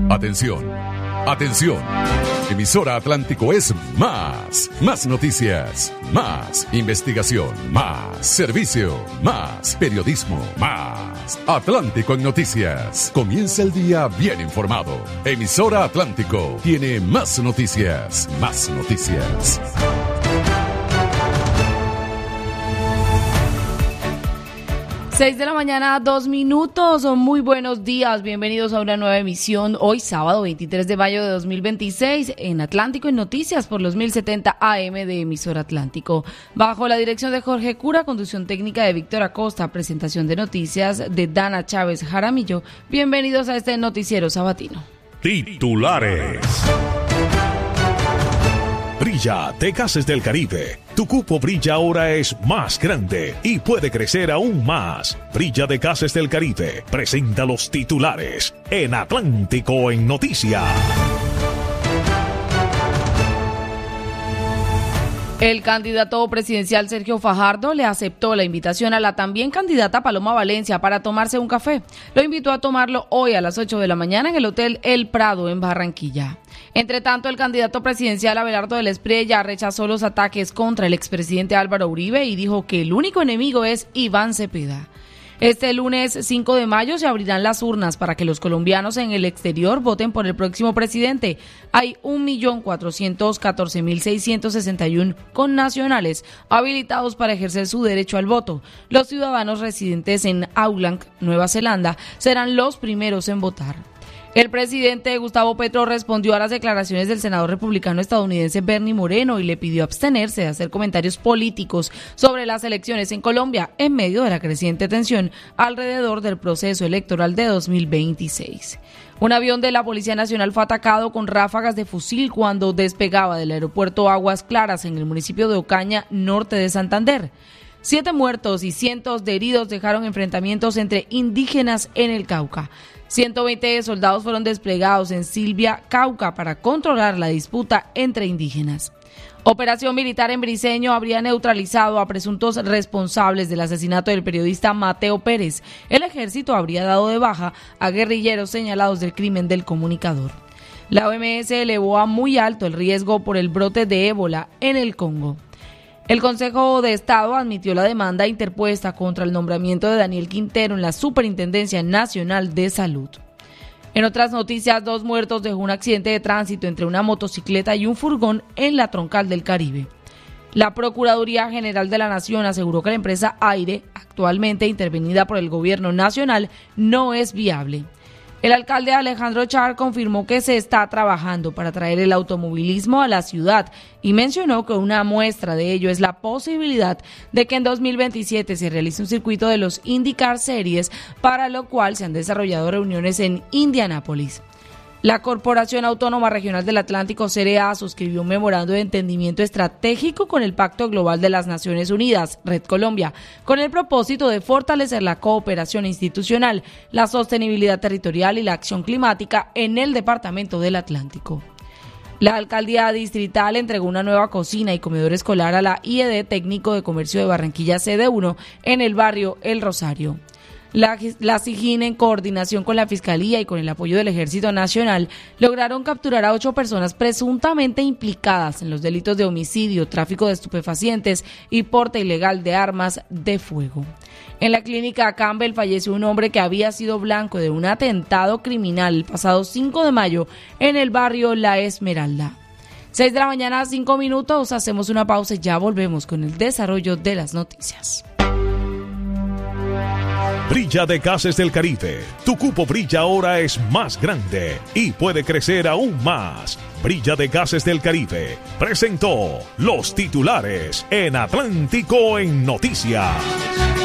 Atención, atención. Emisora Atlántico es más noticias, más investigación, más servicio, más periodismo, más Atlántico en noticias. Comienza el día bien informado. Emisora Atlántico tiene más noticias, más noticias. 6 de la mañana, 2 minutos. Muy buenos días. Bienvenidos a una nueva emisión. Hoy, sábado 23 de mayo de 2026, en Atlántico en Noticias por los 1070 AM de Emisora Atlántico. Bajo la dirección de Jorge Cura, conducción técnica de Víctor Acosta, presentación de noticias de Dana Chávez Jaramillo. Bienvenidos a este noticiero sabatino. Titulares. Brilla de Gases del Caribe. Tu cupo Brilla ahora es más grande y puede crecer aún más. Brilla de Gases del Caribe presenta los titulares en Atlántico en Noticias. El candidato presidencial Sergio Fajardo le aceptó la invitación a la también candidata Paloma Valencia para tomarse un café. Lo invitó a tomarlo hoy a las 8 de la mañana en el Hotel El Prado en Barranquilla. Entre tanto, el candidato presidencial Abelardo del Espriella rechazó los ataques contra el expresidente Álvaro Uribe y dijo que el único enemigo es Iván Cepeda. Este lunes 5 de mayo se abrirán las urnas para que los colombianos en el exterior voten por el próximo presidente. Hay 1.414.661 connacionales habilitados para ejercer su derecho al voto. Los ciudadanos residentes en Auckland, Nueva Zelanda, serán los primeros en votar. El presidente Gustavo Petro respondió a las declaraciones del senador republicano estadounidense Bernie Moreno y le pidió abstenerse de hacer comentarios políticos sobre las elecciones en Colombia en medio de la creciente tensión alrededor del proceso electoral de 2026. Un avión de la Policía Nacional fue atacado con ráfagas de fusil cuando despegaba del aeropuerto Aguas Claras en el municipio de Ocaña, norte de Santander. 7 muertos y cientos de heridos dejaron enfrentamientos entre indígenas en el Cauca. 120 soldados fueron desplegados en Silvia, Cauca, para controlar la disputa entre indígenas. Operación militar en Briceño habría neutralizado a presuntos responsables del asesinato del periodista Mateo Pérez. El ejército habría dado de baja a guerrilleros señalados del crimen del comunicador. La OMS elevó a muy alto el riesgo por el brote de ébola en el Congo. El Consejo de Estado admitió la demanda interpuesta contra el nombramiento de Daniel Quintero en la Superintendencia Nacional de Salud. En otras noticias, 2 muertos dejó un accidente de tránsito entre una motocicleta y un furgón en la Troncal del Caribe. La Procuraduría General de la Nación aseguró que la empresa Aire, actualmente intervenida por el gobierno nacional, no es viable. El alcalde Alejandro Char confirmó que se está trabajando para traer el automovilismo a la ciudad y mencionó que una muestra de ello es la posibilidad de que en 2027 se realice un circuito de los IndyCar Series, para lo cual se han desarrollado reuniones en Indianápolis. La Corporación Autónoma Regional del Atlántico, CRA, suscribió un memorando de entendimiento estratégico con el Pacto Global de las Naciones Unidas, Red Colombia, con el propósito de fortalecer la cooperación institucional, la sostenibilidad territorial y la acción climática en el Departamento del Atlántico. La Alcaldía Distrital entregó una nueva cocina y comedor escolar a la IED Técnico de Comercio de Barranquilla Sede 1 en el barrio El Rosario. La SIGIN, en coordinación con la Fiscalía y con el apoyo del Ejército Nacional, lograron capturar a 8 personas presuntamente implicadas en los delitos de homicidio, tráfico de estupefacientes y porte ilegal de armas de fuego. En la clínica Campbell falleció un hombre que había sido blanco de un atentado criminal el pasado 5 de mayo en el barrio La Esmeralda. 6 de la mañana, 5 minutos, hacemos una pausa y ya volvemos con el desarrollo de las noticias. Brilla de Gases del Caribe. Tu cupo Brilla ahora es más grande y puede crecer aún más. Brilla de Gases del Caribe presentó los titulares en Atlántico en Noticias.